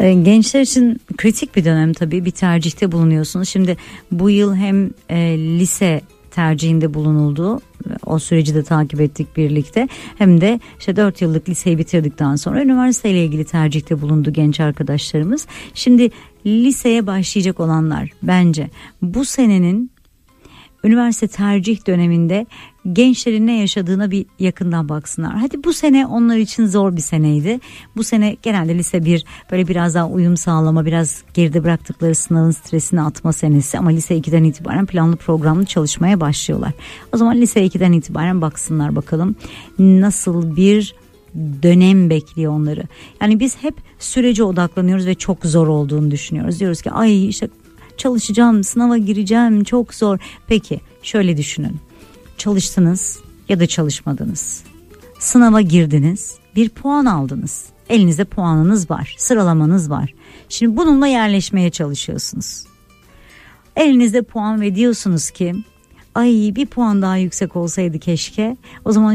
Gençler için kritik bir dönem tabii, bir tercihte bulunuyorsunuz. Şimdi bu yıl hem lise tercihinde bulunuldu, o süreci de takip ettik birlikte, hem de işte 4 yıllık liseyi bitirdikten sonra üniversiteyle ilgili tercihte bulundu genç arkadaşlarımız. Şimdi liseye başlayacak olanlar bence bu senenin üniversite tercih döneminde gençlerin ne yaşadığına bir yakından baksınlar. Hadi bu sene onlar için zor bir seneydi. Bu sene genelde lise 1 böyle biraz daha uyum sağlama, biraz geride bıraktıkları sınavın stresini atma senesi. Ama lise 2'den itibaren planlı programlı çalışmaya başlıyorlar. O zaman lise 2'den itibaren baksınlar bakalım nasıl bir dönem bekliyor onları. Yani biz hep sürece odaklanıyoruz ve çok zor olduğunu düşünüyoruz. Diyoruz ki ay işte çalışacağım, sınava gireceğim, çok zor. Peki şöyle düşünün. Çalıştınız ya da çalışmadınız. Sınava girdiniz, bir puan aldınız. Elinizde puanınız var, sıralamanız var. Şimdi bununla yerleşmeye çalışıyorsunuz. Elinizde puan ve diyorsunuz ki ay bir puan daha yüksek olsaydı keşke. O zaman